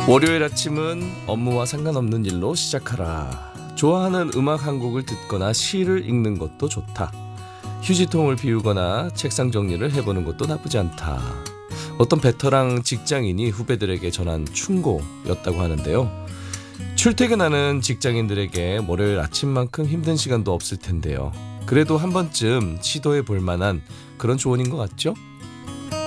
월요일 아침은 업무와 상관없는 일로 시작하라. 좋아하는 음악 한 곡을 듣거나 시를 읽는 것도 좋다. 휴지통을 비우거나 책상 정리를 해보는 것도 나쁘지 않다. 어떤 베테랑 직장인이 후배들에게 전한 충고였다고 하는데요. 출퇴근하는 직장인들에게 월요일 아침만큼 힘든 시간도 없을 텐데요. 그래도 한 번쯤 시도해 볼 만한 그런 조언인 것 같죠?